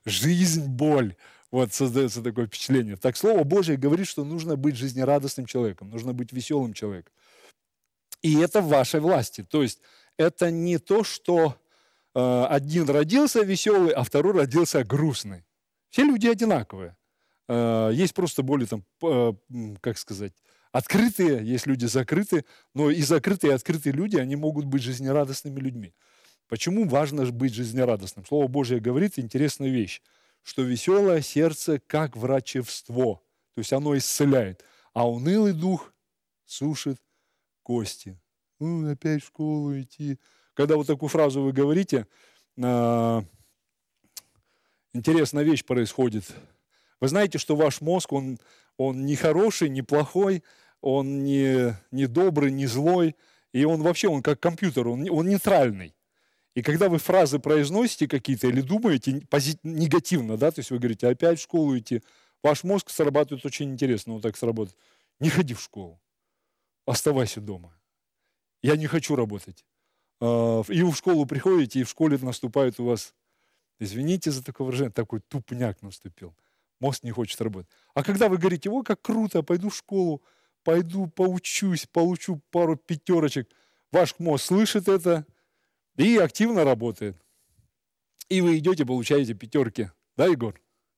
жизнь, боль. Вот создается такое впечатление. Так Слово Божье говорит, что нужно быть жизнерадостным человеком, нужно быть веселым человеком. И это в вашей власти. То есть это не то, что один родился веселый, а второй родился грустный. Все люди одинаковые. Есть просто более, там, как сказать, открытые, есть люди закрытые, но и закрытые, и открытые люди, они могут быть жизнерадостными людьми. Почему важно быть жизнерадостным? Слово Божье говорит интересную вещь, что веселое сердце как врачевство, то есть оно исцеляет, а унылый дух сушит кости. Опять в школу идти. Когда вот такую фразу вы говорите, интересная вещь происходит. Вы знаете, что ваш мозг, он не хороший, не плохой, он не добрый, не злой, и он вообще, он как компьютер, он нейтральный. И когда вы фразы произносите какие-то или думаете негативно, да, то есть вы говорите, опять в школу идти, ваш мозг срабатывает очень интересно, он так сработает. Не ходи в школу, оставайся дома. Я не хочу работать. И вы в школу приходите, и в школе наступает у вас, извините за такое выражение, такой тупняк наступил. Мозг не хочет работать. А когда вы говорите, о, как круто, пойду в школу, пойду поучусь, получу пару пятерочек, ваш мозг слышит это и активно работает. И вы идете, получаете пятерки. Да, Егор?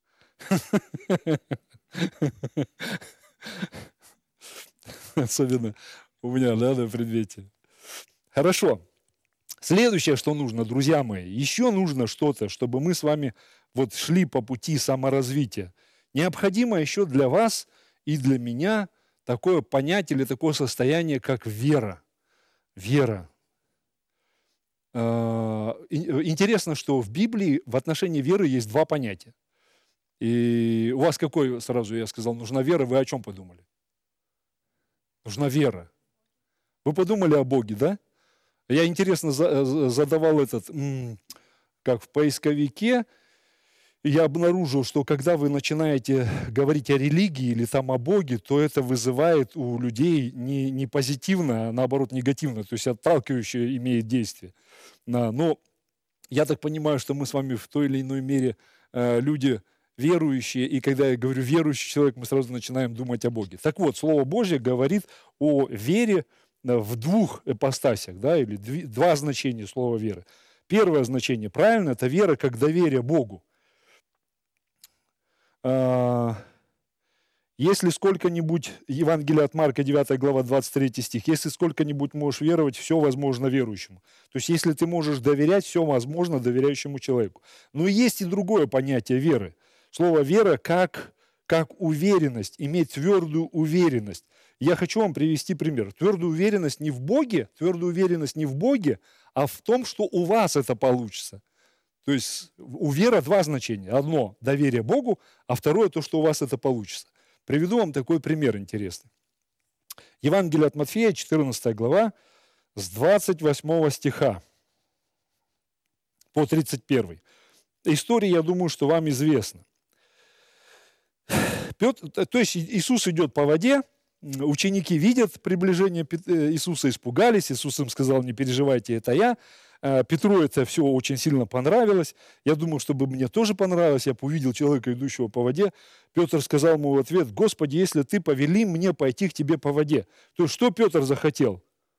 Особенно у меня, да, на предмете. Хорошо. Следующее, что нужно, друзья мои, еще нужно что-то, чтобы мы с вами вот шли по пути саморазвития. Необходимо еще для вас и для меня такое понятие или такое состояние, как вера. Вера. Интересно, что в Библии в отношении веры есть два понятия. И у вас какой, сразу я сказал, нужна вера, вы о чем подумали? Нужна вера. Вы подумали о Боге, да? Я, интересно, задавал как в поисковике, и я обнаружил, что когда вы начинаете говорить о религии или там о Боге, то это вызывает у людей не позитивно, а наоборот негативно, то есть отталкивающее имеет действие. Но я так понимаю, что мы с вами в той или иной мере люди верующие, и когда я говорю верующий человек, мы сразу начинаем думать о Боге. Так вот, Слово Божье говорит о вере в двух ипостасях, да, или два значения слова веры. Первое значение, правильно, это вера как доверие Богу. Если сколько-нибудь, Евангелие от Марка, 9 глава, 23 стих, если сколько-нибудь можешь веровать, все возможно верующему. То есть, если ты можешь доверять, все возможно доверяющему человеку. Но есть и другое понятие веры. Слово «вера» как уверенность, иметь твердую уверенность. Я хочу вам привести пример. Твердую уверенность не в Боге, а в том, что у вас это получится. То есть у веры два значения. Одно – доверие Богу, а второе – то, что у вас это получится. Приведу вам такой пример интересный. Евангелие от Матфея, 14 глава, с 28 стиха по 31. История, я думаю, что вам известна. То есть Иисус идет по воде, ученики видят приближение Иисуса, испугались, Иисус им сказал, не переживайте, это я. Петру это все очень сильно понравилось. Я думаю, чтобы мне тоже понравилось. Я увидел человека, идущего по воде. Петр сказал ему в ответ, Господи, если ты повели мне пойти к тебе по воде. То есть что Петр захотел?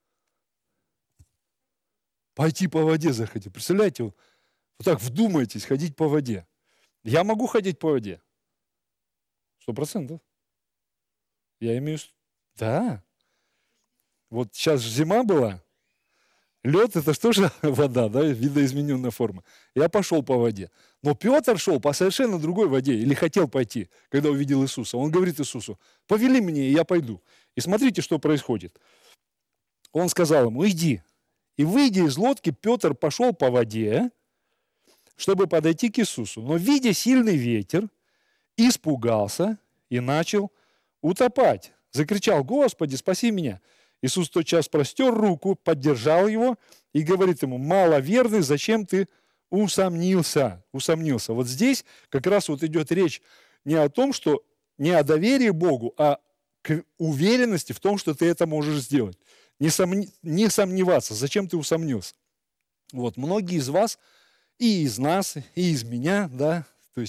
Пойти по воде захотел. Представляете, вот так вдумайтесь, ходить по воде. Я могу ходить по воде? 100%. Я имею... Да. Вот сейчас зима была. Лед – это что же вода, да, видоизмененная форма. Я пошел по воде. Но Петр шел по совершенно другой воде, или хотел пойти, когда увидел Иисуса. Он говорит Иисусу, повели мне, и я пойду. И смотрите, что происходит. Он сказал ему, иди. И выйдя из лодки, Петр пошел по воде, чтобы подойти к Иисусу. Но, видя сильный ветер, испугался и начал утопать. Закричал, Господи, спаси меня. Иисус тотчас простер руку, поддержал его и говорит ему, маловерный, зачем ты усомнился? Вот здесь как раз вот идет речь не о том, что не о доверии Богу, а к уверенности в том, что ты это можешь сделать. Не сомневаться, зачем ты усомнился. Вот многие из вас, и из нас, и из меня, да,